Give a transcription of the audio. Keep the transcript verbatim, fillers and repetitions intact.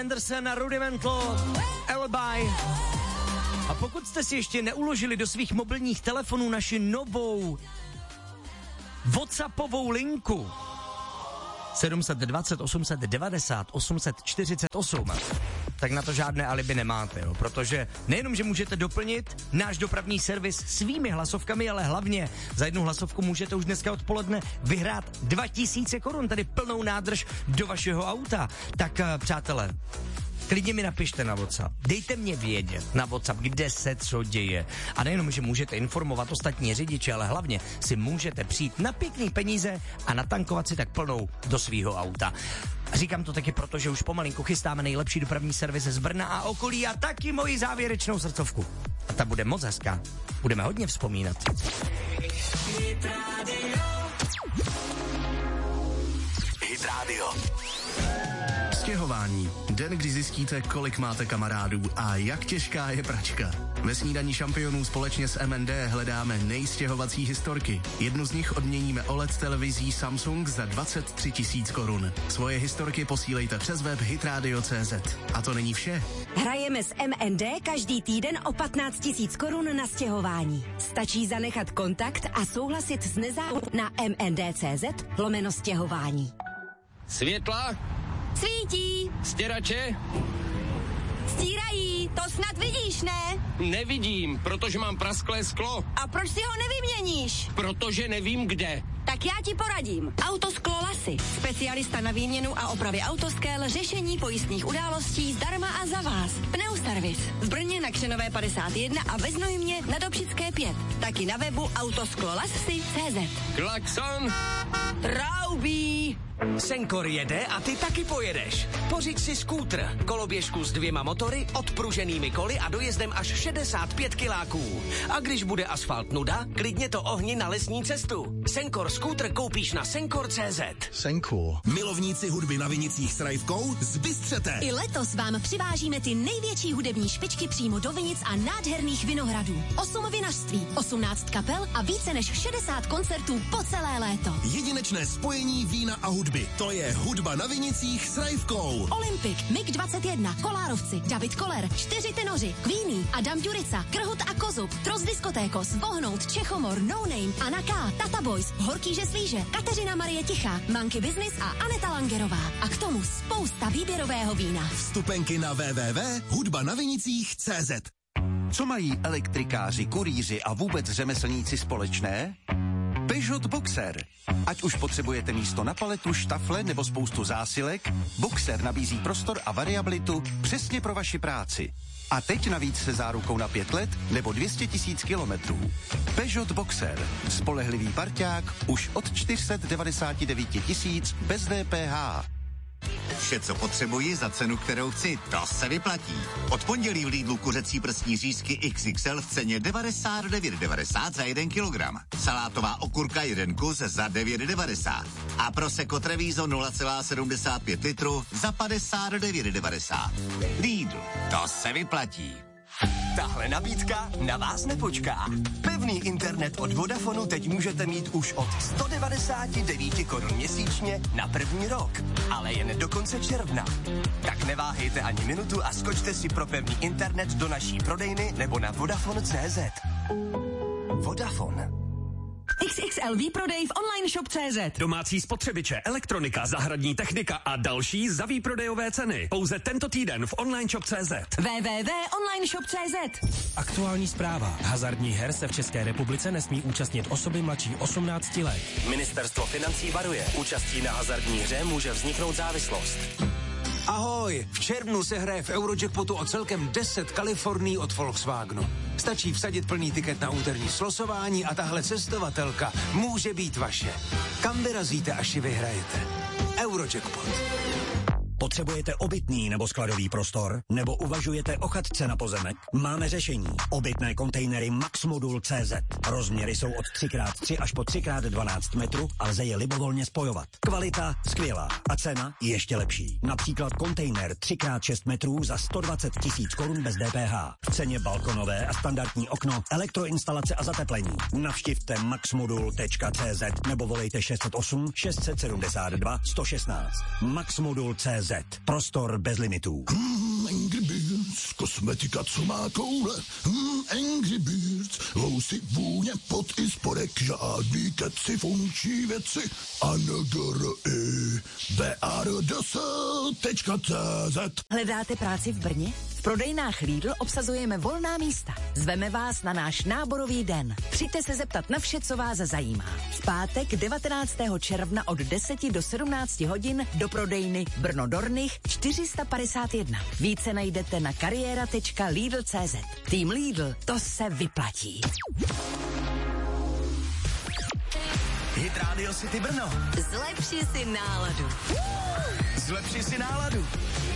Anderson a Rudimental, Alibi. A pokud jste si ještě neuložili do svých mobilních telefonů naši novou WhatsAppovou linku sedm dva nula, osm devadesát, osm čtyřicet osm, tak na to žádné alibi nemáte, jo? Protože nejenom, že můžete doplnit náš dopravní servis svými hlasovkami, ale hlavně za jednu hlasovku můžete už dneska odpoledne vyhrát dva tisíce korun, tedy plnou nádrž do vašeho auta. Tak přátelé, klidně mi napište na WhatsApp, dejte mě vědět na WhatsApp, kde se co děje. A nejenom, že můžete informovat ostatní řidiče, ale hlavně si můžete přijít na pěkný peníze a natankovat si tak plnou do svýho auta. Říkám to taky proto, že už pomalinku chystáme nejlepší dopravní servis z Brna a okolí a taky moji závěrečnou srdcovku. A ta bude moc hezká. Budeme hodně vzpomínat. Hit Radio. Hit Radio. Stěhování. Den, kdy zjistíte, kolik máte kamarádů a jak těžká je pračka. Ve snídani šampionů společně s M N D hledáme nejstěhovací historky. Jednu z nich odměníme O L E D televizí Samsung za dvacet tři tisíc korun. Svoje historky posílejte přes web hitradio tečka cé zet. A to není vše. Hrajeme s M N D každý týden o patnáct tisíc korun na stěhování. Stačí zanechat kontakt a souhlasit s nezávod na mnd.cz lomeno stěhování. Světla? Svítí. Stěrače? Stírají, to snad vidíš, ne? Nevidím, protože mám prasklé sklo. A proč si ho nevyměníš? Protože nevím kde. Tak já ti poradím. Autosklo Lasy. Specialista na výměnu a opravy autoskel, řešení pojistných událostí zdarma a za vás. Pneuservis. V Brně na Křenové padesát jedna a ve Znojmě na Dobšické pět. Taky na webu autosklolasy tečka cé zet. Klakson. Traubí. Senkor jede a ty taky pojedeš. Pořiď si skútr, koloběžku s dvěma motory, odpruženými koly a dojezdem až šedesát pět kiláků. A když bude asfalt nuda, klidně to ohni na lesní cestu. Senkor skútr koupíš na senkor tečka cé zet. Senkor. Milovníci hudby na Vinicích s Rajvkou, zbystřete. I letos vám přivážíme ty největší hudební špičky přímo do Vinic a nádherných vinohradů. Osm vinařství, osmnáct kapel a více než šedesát koncertů po celé léto. Jedinečné spojení vína a hudby. To je hudba na Vinicích s Rajvkou. Olympik, Mig dvacet jedna, Kolárovci, David Koller, čtyři tenoři, Queenie, Adam Ďurica, Krhut a Kozub, Tros Diskotékos, Vohnout, Čechomor, No Name, Anna K, Tata Boys, Horký Žeslíže, Kateřina Marie Tichá, Monkey Business a Aneta Langerová. A k tomu spousta výběrového vína. Vstupenky na w w w tečka hudba na vinicích tečka cé zet. Co mají elektrikáři, kurýři a vůbec řemeslníci společné? Peugeot Boxer. Ať už potřebujete místo na paletu, štafle nebo spoustu zásilek, Boxer nabízí prostor a variabilitu přesně pro vaši práci. A teď navíc se zárukou na pět let nebo dvě stě tisíc kilometrů. Peugeot Boxer. Spolehlivý parťák už od čtyři sta devadesát devět tisíc bez D P H. Vše, co potřebuji za cenu, kterou chci, to se vyplatí. Od pondělí v Lidlu kuřecí prsní řízky X X L v ceně devadesát devět devadesát za jeden kilogram. Salátová okurka jeden kus za devět devadesát. A Prosecco Treviso nula celá sedmdesát pět litru za padesát devět devadesát. Lidl, to se vyplatí. Tahle nabídka na vás nepočká. Pevný internet od Vodafonu teď můžete mít už od sto devadesát devět korun měsíčně na první rok, ale jen do konce června. Tak neváhejte ani minutu a skočte si pro pevný internet do naší prodejny nebo na vodafone tečka cé zet. Vodafone. X X L výprodej v online shop tečka cé zet. Domácí spotřebiče, elektronika, zahradní technika a další za výprodejové ceny. Pouze tento týden v online shop tečka cé zet. w w w tečka online shop tečka cé zet. Aktuální zpráva. Hazardních her se v České republice nesmí účastnit osoby mladší osmnácti let. Ministerstvo financí varuje. Účastí na hazardní hře může vzniknout závislost. Ahoj, v červnu se hraje v Eurojackpotu o celkem deset Kalifornií od Volkswagenu. Stačí vsadit plný tiket na úterní slosování a tahle cestovatelka může být vaše. Kam vyrazíte, až ji vyhrajete? Eurojackpot. Potřebujete obytný nebo skladový prostor? Nebo uvažujete o chatce na pozemek? Máme řešení. Obytné kontejnery Maxmodul tečka cé zet. Rozměry jsou od tři krát tři až po tři krát dvanáct metrů a lze je libovolně spojovat. Kvalita skvělá a cena ještě lepší. Například kontejner tři krát šest metrů za sto dvacet tisíc korun bez D P H. V ceně balkonové a standardní okno, elektroinstalace a zateplení. Navštivte maxmodul tečka cé zet nebo volejte šest set osm šest set sedmdesát dva sto šestnáct. Maxmodul tečka cé zet. Prostor bez limitů. Hmm, Angry Birds, kosmetika, co má koule. Hmm, Angry Birds, housy, vůně, pot i spodek, žádný keci, funkční věci. A N G R I B A R D S tečka cé zet. Hledáte práci v Brně? V prodejnách Lidl obsazujeme volná místa. Zveme vás na náš náborový den. Přijďte se zeptat na vše, co vás zajímá. V pátek devatenáctého června od deseti do sedmnácti hodin do prodejny Brno Dornych čtyři sta padesát jedna. Více najdete na kariéra tečka lidl tečka cé zet. Tým Lidl, to se vyplatí. Hit Radio City Brno. Zlepši si náladu. Zlepši si náladu.